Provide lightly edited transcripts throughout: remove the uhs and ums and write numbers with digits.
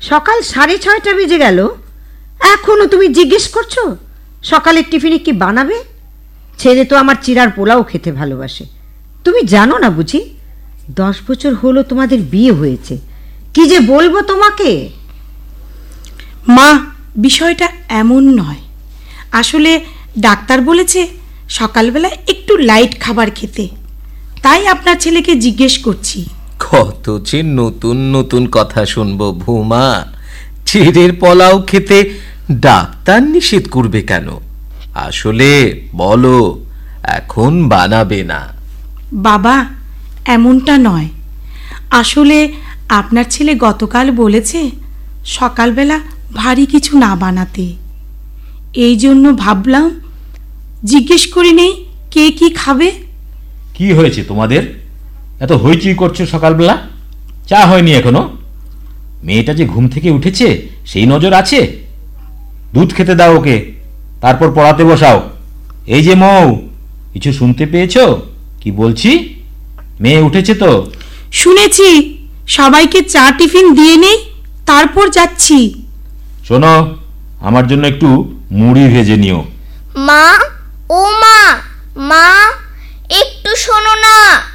সকাল 6:30 বেজে গেল, এখনো তুমি জিজ্ঞেস করছো সকালের টিফিনে কি বানাবে? ছেলে তো আমার চিড়ার পোলাও খেতে ভালোবাসে। তুমি জানো না বুঝি? 10 বছর হলো তোমাদের বিয়ে হয়েছে। কি যে বলবো তোমাকে। মা, বিষয়টা এমন নয়। আসলে ডাক্তার বলেছে সকালবেলা একটু লাইট খাবার খেতে, তাই আপনার ছেলেকে জিজ্ঞেস করছি। কত যে নতুন নতুন কথা শুনবো ভূমা। চিড়ের পোলাও খেতে ডাক্তার নিষেধ করবে কেন? আসলে বলো, এখন বানাবে না? বাবা, এমনটা নয়। আসলে আপনার ছেলে গতকাল বলেছে সকালবেলা ভারী কিছু না বানাতে। এই জন্য ভাবলাম জিজ্ঞেস করে নেই কে কি খাবে। কি হয়েছে তোমাদের? এত হইচই করছো সকালবেলা? চা হয়নি এখনো? মেয়েটা যে ঘুম থেকে উঠেছে সেই নজর আছে? দুধ খেতে দাও ওকে, তারপর পড়াতে বসাও। এই যে মৌ, কিছু শুনতে পেয়েছো কি বলছি? মেয়ে উঠেছে তো? শুনেছি। সবাইকে চা টিফিন দিয়ে নেই, তারপর যাচ্ছি। শোনো, আমার জন্য একটু মুড়ি ভেজে নিও। মা, ও মা, মা একটু শোনো না।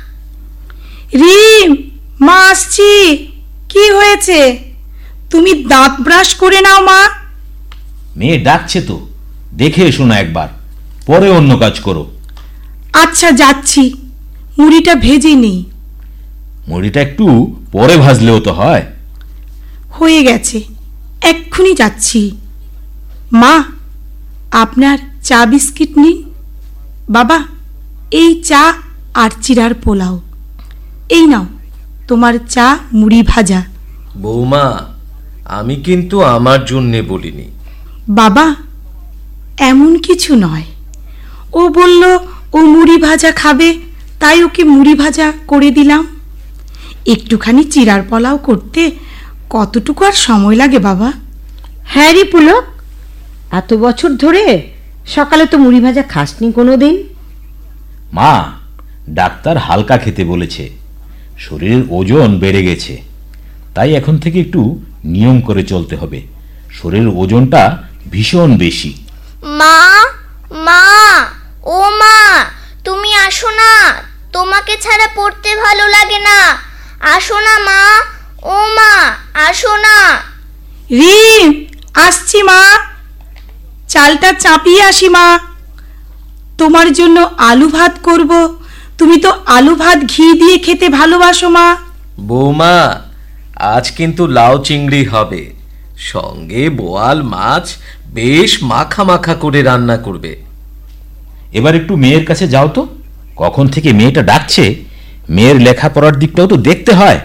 রিম, মা আসছি। কি হয়েছে? তুমি দাঁত ব্রাশ করে নাও মা। মেয়ে ডাকছে তো, দেখে এসো না একবার, পরে অন্য কাজ করো। আচ্ছা, যাচ্ছি। মুড়িটা ভেজে নেই। মুড়িটা একটু পরে ভাজলেও তো হয়। হয়ে গেছে, এক্ষুনি যাচ্ছি। মা, আপনার চা বিস্কিট নিন। বাবা, এই চা আর চিড়ার পোলাও। এই নাও তোমার চা, মুড়ি ভাজা। বৌমা, আমি কিন্তু আমার জন্যে বলিনি। বাবা, এমন কিছু নয়। ও বলল ও মুড়ি ভাজা খাবে, তাই ওকে মুড়ি ভাজা করে দিলাম। একটুখানি চিড়ার পোলাও করতে কতটুকু আর সময় লাগে বাবা? হ্যাঁ রে পুলক, এত বছর ধরে সকালে তো মুড়ি ভাজা খাসনি কোনো দিন। মা, ডাক্তার হালকা খেতে বলেছে। শরীরের ওজন বেড়ে গেছে, তাই এখন থেকে একটু নিয়ম করে চলতে হবে। শরীরের ওজনটা ভীষণ বেশি। মা, মা, ও মা, তুমি আসো না। তোমাকে ছাড়া পড়তে ভালো লাগে না। আসো না মা, ও মা, আসো না। রিম, আসছি মা। চালটা চাপিয়ে আসি মা। তোমার জন্য আলু ভাত করব। তুমি তো আলু ভাত ঘি দিয়ে খেতে ভালোবাসো মা। বৌমা, আজ কিন্তু লাউ চিংড়ি হবে, সঙ্গে বোয়াল মাছ বেশ মাখা মাখা করে রান্না করবে। এবার একটু মেয়ের কাছে যাও তো। কখন থেকে মেয়েটা ডাকছে। মেয়ের লেখাপড়ার দিকটাও তো দেখতে হয়।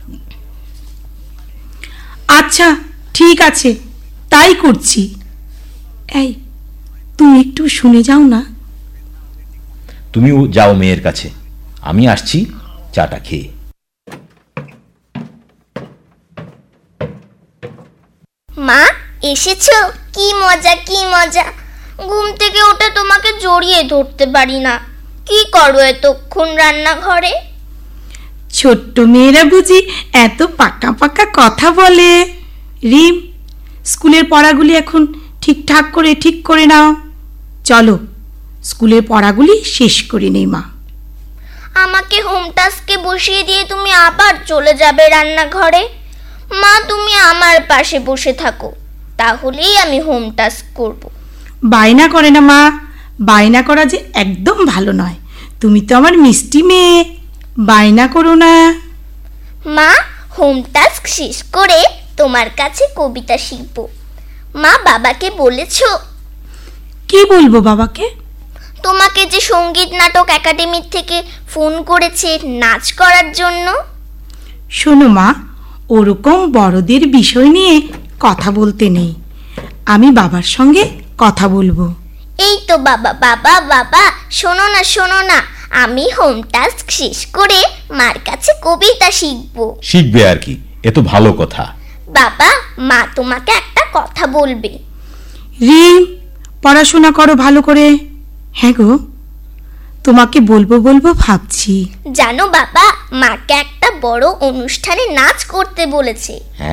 আচ্ছা, ঠিক আছে, তাই করছি। এই, তুমি একটু শুনে যাও না। তুমিও যাও মেয়ের কাছে, আমি আসছি চাটা খেয়ে। মা, এসেছো? কি মজা, কি মজা। ঘুম থেকে উঠে তোমাকে জড়িয়ে ধরতে পারি না। কি করো এতক্ষণ রান্নাঘরে? ছোট্ট মেয়েরা বুঝি এত পাকা পাকা কথা বলে। রিম, স্কুলের পড়াগুলি এখন ঠিকঠাক করে ঠিক করে নাও। চলো, স্কুলের পড়াগুলি শেষ করে নেই মা। আমাকে হোম টাস্কে বসিয়ে দিয়ে তুমি আবার চলে যাবে রান্নাঘরে। মা, তুমি আমার পাশে বসে থাকো, তাহলেই আমি হোম টাস্ক করব। বায়না করে না মা। বায়না করা যে একদম ভালো নয়। তুমি তো আমার মিষ্টি মেয়ে, বায়না করো না। মা, হোম টাস্ক শেষ করে তোমার কাছে কবিতা শিখব। মা, বাবাকে বলেছো? কি বলবো বাবাকে? তোমাকে যে সঙ্গীত নাটক একাডেমি থেকে ফোন করেছে নাচ করার জন্য। শোনো মা, ওরকম বড়দের বিষয় নিয়ে কথা বলতে নেই। আমি বাবার সঙ্গে কথা বলবো। এই তো বাবা, বাবা, বাবা, শোনো না, শোনো না। আমি হোম টাস্ক শেষ করে মার কাছে কবিতা শিখবো। শিখবে আর কি, এ তো ভালো কথা। বাবা, মা তোমাকে একটা কথা বলবে। রিম, পড়াশোনা করো ভালো করে। হ্যাঁ গো, তোমাকে বলবো বলবো ভাবছি। জানো বাবা, মাকে একটা বড় অনুষ্ঠানে নাচ করতে বলেছে।